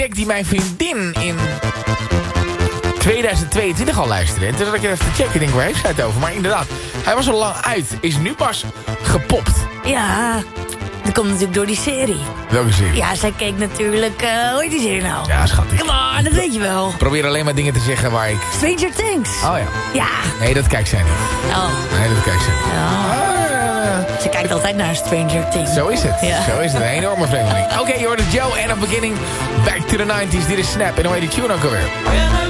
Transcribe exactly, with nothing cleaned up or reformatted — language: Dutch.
Die mijn vriendin in tweeduizend tweeëntwintig al luisterde. En toen had ik even te checken. Ik denk, waar heeft zij het over? Maar inderdaad, hij was al lang uit. Is nu pas gepopt. Ja, dat komt natuurlijk door die serie. Welke serie? Ja, zij keek natuurlijk... Uh, hoe heet die serie nou? Ja, schattig. Come on, dat weet je wel. Ik probeer alleen maar dingen te zeggen waar ik... Stranger Things. Oh ja. Ja. Nee, dat kijkt zij niet. Oh. Nee, dat kijkt zij niet. Ja. Ah, Ze kijkt altijd naar Stranger Things. Zo is het. Ja. Zo is het. Een enorme vreemdeling. Oké, okay, je hoort het Joe en op beginning. Back to the nineties. Dit is Snap. En hoe heet die tune ook alweer?